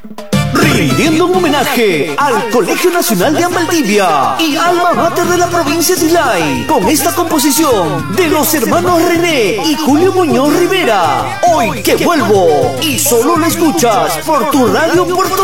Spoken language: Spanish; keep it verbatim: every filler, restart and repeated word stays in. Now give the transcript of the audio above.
Rindiendo un homenaje al Colegio Nacional de Valdivia y alma mater de la provincia de Islay, con esta composición de los hermanos René y Julio Muñoz Rivera. Hoy que vuelvo, y solo lo escuchas por tu radio Puerto